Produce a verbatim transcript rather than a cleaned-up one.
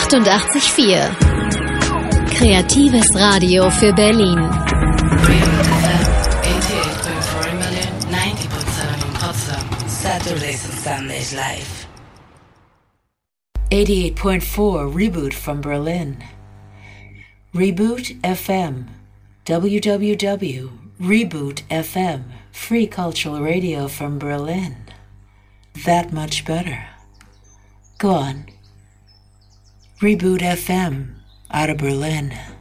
achtundachtzig Komma vier. Kreatives Radio für Berlin. Reboot F M, eighty-eight point four in Berlin, ninety point seven in Potsdam. Saturdays and Sundays live. eighty-eight point four Reboot from Berlin. Reboot F M. w w w dot reboot f m. Free cultural radio from Berlin. That much better. Go on. Reboot F M out of Berlin.